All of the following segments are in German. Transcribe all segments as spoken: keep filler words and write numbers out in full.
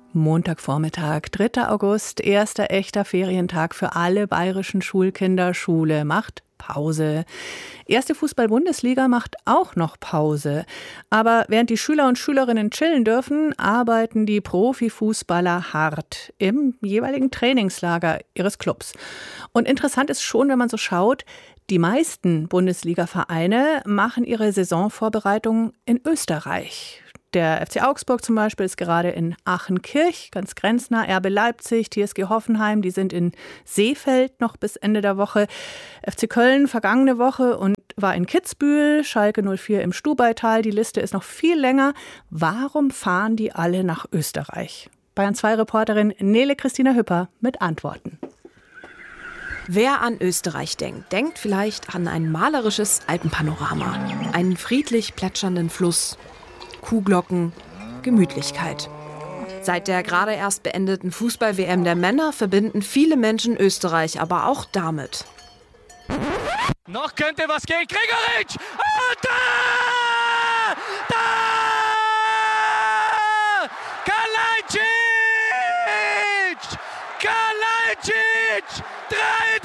Montagvormittag, dritter August, erster echter Ferientag für alle bayerischen Schulkinder. Schule macht Pause. Erste Fußball-Bundesliga macht auch noch Pause. Aber während die Schüler und Schülerinnen chillen dürfen, arbeiten die Profifußballer hart im jeweiligen Trainingslager ihres Clubs. Und interessant ist schon, wenn man so schaut, die meisten Bundesliga-Vereine machen ihre Saisonvorbereitung in Österreich. Der F C Augsburg zum Beispiel ist gerade in Aachenkirch, ganz grenznah. R B Leipzig, T S G Hoffenheim, die sind in Seefeld noch bis Ende der Woche. F C Köln vergangene Woche und war in Kitzbühel, Schalke null vier im Stubaital. Die Liste ist noch viel länger. Warum fahren die alle nach Österreich? Bayern zwei Reporterin Nele Christina Hüpper mit Antworten. Wer an Österreich denkt, denkt vielleicht an ein malerisches Alpenpanorama, einen friedlich plätschernden Fluss, Kuhglocken, Gemütlichkeit. Seit der gerade erst beendeten Fußball-W M der Männer verbinden viele Menschen Österreich aber auch damit. Noch könnte was gehen. Gregoritsch! Und da! Da! Kalajdzic! Kalajdzic! drei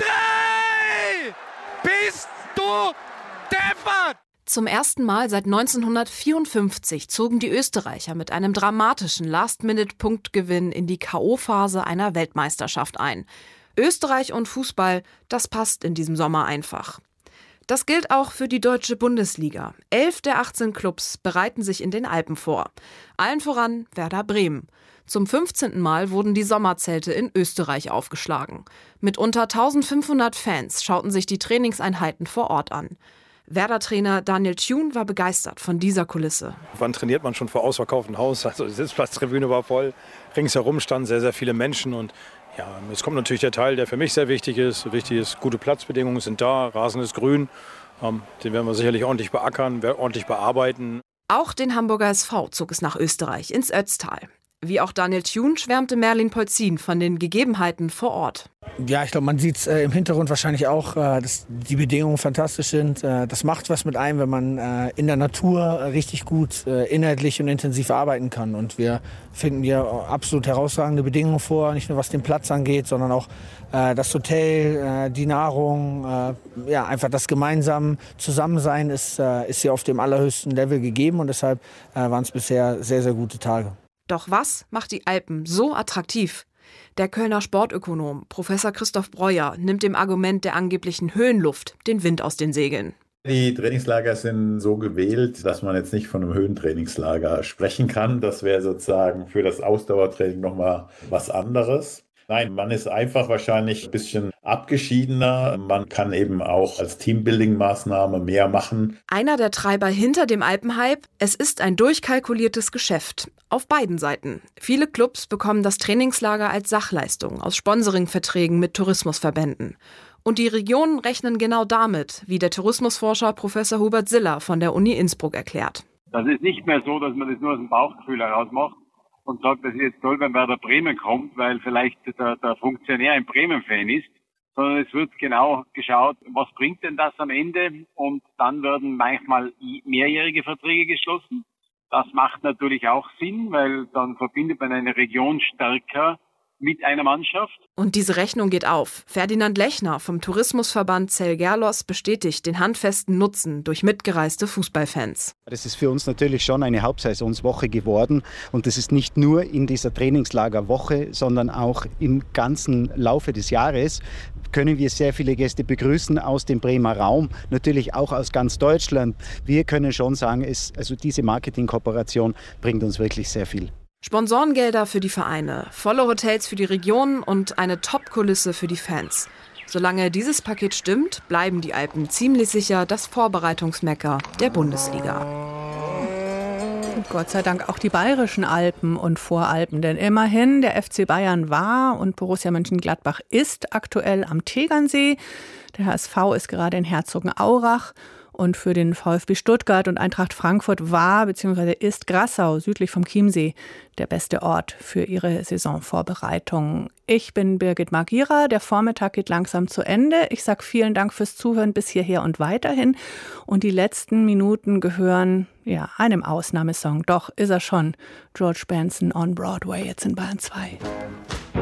drei! Bist du deppert! Zum ersten Mal seit neunzehnhundertvierundfünfzig zogen die Österreicher mit einem dramatischen Last-Minute-Punktgewinn in die K O-Phase einer Weltmeisterschaft ein. Österreich und Fußball, das passt in diesem Sommer einfach. Das gilt auch für die deutsche Bundesliga. Elf der achtzehn Clubs bereiten sich in den Alpen vor. Allen voran Werder Bremen. Zum fünfzehnten Mal wurden die Sommerzelte in Österreich aufgeschlagen. Mit unter eintausendfünfhundert Fans schauten sich die Trainingseinheiten vor Ort an. Werder-Trainer Daniel Thune war begeistert von dieser Kulisse. Wann trainiert man schon vor ausverkauftem Haus? Also die Sitzplatztribüne war voll, ringsherum standen sehr, sehr viele Menschen. Und ja, jetzt kommt natürlich der Teil, der für mich sehr wichtig ist. Wichtig ist, gute Platzbedingungen sind da, Rasen ist grün. Ähm, den werden wir sicherlich ordentlich beackern, ordentlich bearbeiten. Auch den Hamburger S V zog es nach Österreich, ins Ötztal. Wie auch Daniel Thune schwärmte Merlin Polzin von den Gegebenheiten vor Ort. Ja, ich glaube, man sieht es äh, im Hintergrund wahrscheinlich auch, äh, dass die Bedingungen fantastisch sind. Äh, das macht was mit einem, wenn man äh, in der Natur äh, richtig gut äh, inhaltlich und intensiv arbeiten kann. Und wir finden hier absolut herausragende Bedingungen vor, nicht nur was den Platz angeht, sondern auch äh, das Hotel, äh, die Nahrung, äh, ja, einfach das gemeinsame Zusammensein ist, äh, ist hier auf dem allerhöchsten Level gegeben. Und deshalb äh, waren es bisher sehr, sehr gute Tage. Doch was macht die Alpen so attraktiv? Der Kölner Sportökonom Professor Christoph Breuer nimmt dem Argument der angeblichen Höhenluft den Wind aus den Segeln. Die Trainingslager sind so gewählt, dass man jetzt nicht von einem Höhentrainingslager sprechen kann. Das wäre sozusagen für das Ausdauertraining nochmal was anderes. Nein, man ist einfach wahrscheinlich ein bisschen abgeschiedener. Man kann eben auch als Teambuilding-Maßnahme mehr machen. Einer der Treiber hinter dem Alpenhype: Es ist ein durchkalkuliertes Geschäft. Auf beiden Seiten. Viele Clubs bekommen das Trainingslager als Sachleistung aus Sponsoringverträgen mit Tourismusverbänden. Und die Regionen rechnen genau damit, wie der Tourismusforscher Professor Hubert Siller von der Uni Innsbruck erklärt. Das ist nicht mehr so, dass man das nur aus dem Bauchgefühl heraus macht und sagt, das ist jetzt toll, wenn Werder Bremen kommt, weil vielleicht der, der Funktionär ein Bremen-Fan ist, sondern es wird genau geschaut, was bringt denn das am Ende, und dann werden manchmal mehrjährige Verträge geschlossen. Das macht natürlich auch Sinn, weil dann verbindet man eine Region stärker mit einer Mannschaft. Und diese Rechnung geht auf. Ferdinand Lechner vom Tourismusverband Zell-Gerlos bestätigt den handfesten Nutzen durch mitgereiste Fußballfans. Das ist für uns natürlich schon eine Hauptsaisonswoche geworden, und das ist nicht nur in dieser Trainingslagerwoche, sondern auch im ganzen Laufe des Jahres können wir sehr viele Gäste begrüßen aus dem Bremer Raum, natürlich auch aus ganz Deutschland. Wir können schon sagen, es, also diese Marketingkooperation bringt uns wirklich sehr viel. Sponsorengelder für die Vereine, volle Hotels für die Region und eine Top-Kulisse für die Fans. Solange dieses Paket stimmt, bleiben die Alpen ziemlich sicher das Vorbereitungsmekka der Bundesliga. Gott sei Dank auch die bayerischen Alpen und Voralpen, denn immerhin der F C Bayern war und Borussia Mönchengladbach ist aktuell am Tegernsee. Der H S V ist gerade in Herzogenaurach. Und für den VfB Stuttgart und Eintracht Frankfurt war bzw. ist Grassau südlich vom Chiemsee der beste Ort für ihre Saisonvorbereitung. Ich bin Birgit Magira. Der Vormittag geht langsam zu Ende. Ich sage vielen Dank fürs Zuhören bis hierher und weiterhin. Und die letzten Minuten gehören ja einem Ausnahmesong. Doch ist er schon. George Benson on Broadway jetzt in Bayern zwei.